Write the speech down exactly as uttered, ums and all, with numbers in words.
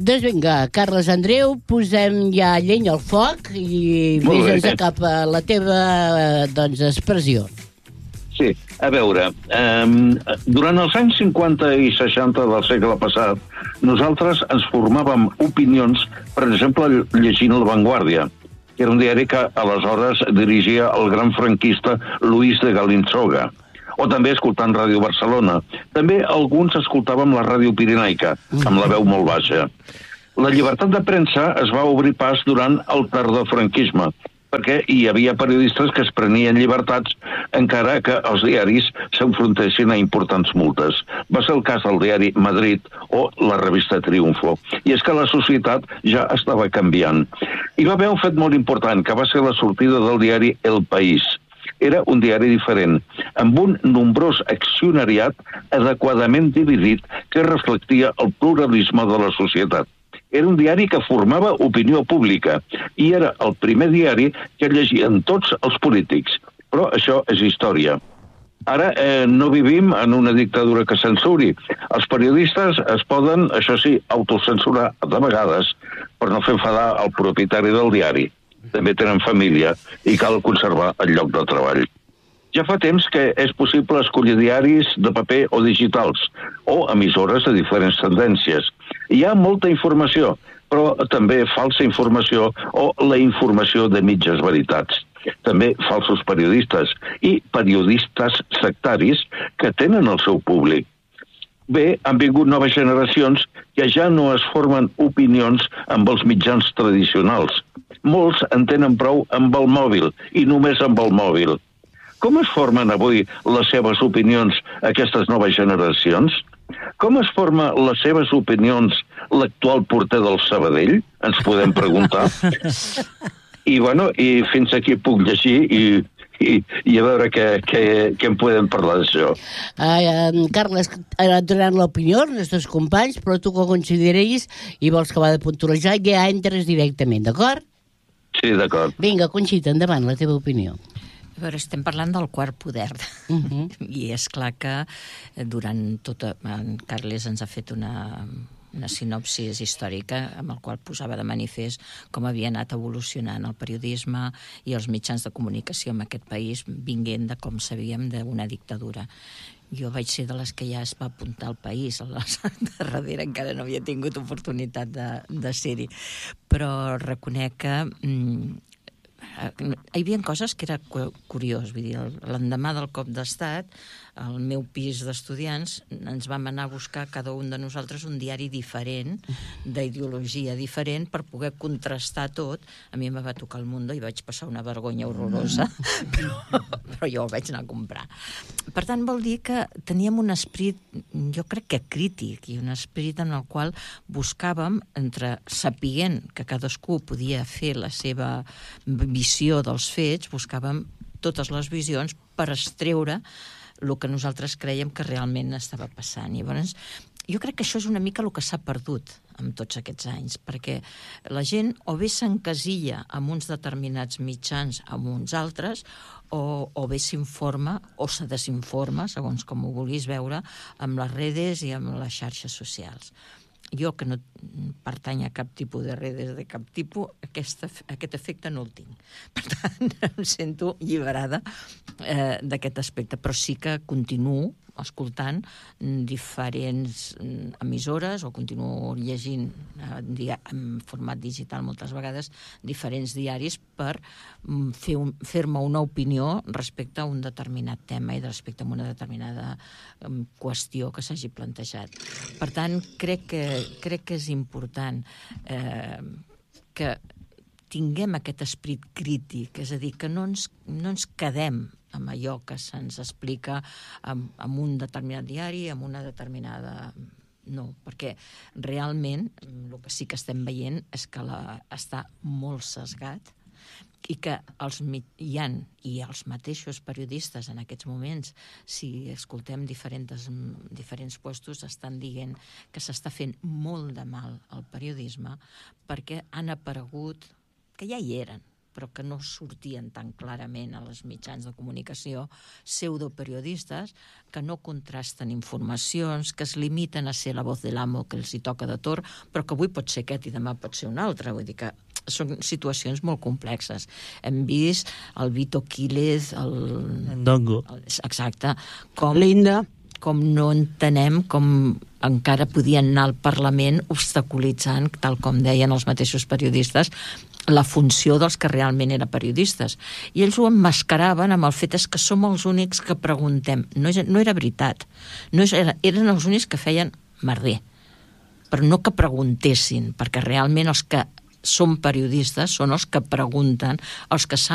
Doncs vinga, Carles Andreu, posem ja llenya al foc i vés cap a la teva doncs, expressió. Sí, a veure, eh, durant els anys cinquanta i seixanta del segle passat, nosaltres ens formàvem opinions, per exemple, llegint La Vanguardia, que era un diari que aleshores dirigia el gran franquista Luis de Galinzoga, o també escoltant Ràdio Barcelona. També alguns escoltàvem la Ràdio Pirenaica, amb la veu molt baixa. La llibertat de premsa es va obrir pas durant el tardofranquisme, perquè hi havia periodistes que es prenien llibertats encara que els diaris s'enfrontessin a importants multes. Va ser el cas del diari Madrid o la revista Triunfo. I és que la societat ja estava canviant. Hi va haver un fet molt important, que va ser la sortida del diari El País. Era un diari diferent, amb un nombrós accionariat adequadament dividit que reflectia el pluralisme de la societat. Era un diari que formava opinió pública i era el primer diari que llegien tots els polítics. Però això és història. Ara eh, no vivim en una dictadura que censuri. Els periodistes es poden, això sí, autocensurar de vegades per no fer enfadar el propietari del diari. També tenen família i cal conservar el lloc de treball. Ja fa temps que és possible escollir diaris de paper o digitals, o emissores de diferents tendències. Hi ha molta informació, però també falsa informació o la informació de mitges veritats. També falsos periodistes i periodistes sectaris que tenen el seu públic. Bé, han vingut noves generacions que ja no es formen opinions amb els mitjans tradicionals. Molts en tenen prou amb el mòbil, i només amb el mòbil. Com es formen avui les seves opinions aquestes noves generacions? Com es forma les seves opinions l'actual porter del Sabadell? Ens podem preguntar. I, bueno, i fins aquí puc llegir i, i, i a veure què, què, què en podem parlar d'això. Uh, Carles, ara et donaran l'opinió els nostres companys, però tu que ho consideris i vols acabar de puntualitzar, ja entres directament, d'acord? Sí, d'acord. Vinga, Conxita, endavant, la teva opinió. A veure, estem parlant del quart poder. Uh-huh. I és clar que durant tota... En Carles ens ha fet una, una sinopsis històrica amb el qual posava de manifest com havia anat evolucionant el periodisme i els mitjans de comunicació en aquest país, vinguent de, com sabíem, d'una dictadura. Jo vaig ser de les que ja es va apuntar al País, a darrere encara no havia tingut oportunitat de, de ser-hi. Però reconec que... Mm, hi havia coses que era curiós, vull dir, l'endemà del cop d'estat, al meu pis d'estudiants ens vam anar a buscar cada un de nosaltres un diari diferent, d'ideologia diferent, per poder contrastar tot. A mi em va tocar el Mundo i vaig passar una vergonya horrorosa, però, però jo ho vaig anar a comprar. Per tant, vol dir que teníem un esperit, jo crec que crític, i un esperit en el qual buscàvem, entre sapient que cadascú podia fer la seva visió dels fets, buscàvem totes les visions per extreure el que nosaltres creiem que realment estava passant. I llavors, jo crec que això és una mica el que s'ha perdut amb tots aquests anys, perquè la gent o bé s'encasilla amb uns determinats mitjans amb uns altres, o, o bé s'informa o se desinforma, segons com ho vulguis veure, amb les redes i amb les xarxes socials. Jo, que no pertany a cap tipus de redes de cap tipus, aquest, aquest efecte no el tinc. Per tant, em sento alliberada eh, d'aquest aspecte, però sí que continuo escoltant diferents emissores o continuo llegint eh, en format digital moltes vegades diferents diaris per fer un, fer-me una opinió respecte a un determinat tema i respecte a una determinada um, qüestió que s'hagi plantejat. Per tant, crec que, crec que és important eh, que tinguem aquest esperit crític, és a dir, que no ens, no ens quedem amb allò que se'ns explica amb, amb un determinat diari, amb una determinada... No, perquè realment el que sí que estem veient és que la, està molt sesgat i que els, hi ha, i els mateixos periodistes en aquests moments, si escoltem diferents, diferents puestos, estan dient que s'està fent molt de mal al periodisme perquè han aparegut, que ja hi eren, però que no sortien tan clarament a les mitjans de comunicació, pseudoperiodistes que no contrasten informacions, que es limiten a ser la voz de l'amo que els hi toca de torn, però que avui pot ser aquest i demà pot ser un altre. Vull dir que són situacions molt complexes. Hem vist el Vito Quílez, el... Ndongo. El, exacte. Com... Linda. com no entenem com encara podien anar al Parlament obstaculitzant, tal com deien els mateixos periodistes, la funció dels que realment eren periodistes. I ells ho emmascaraven amb el fet és que som els únics que preguntem. No, és, no era veritat. No és, eren els únics que feien merder. Però no que preguntessin, perquè realment els que són periodistes són els que pregunten, els que saben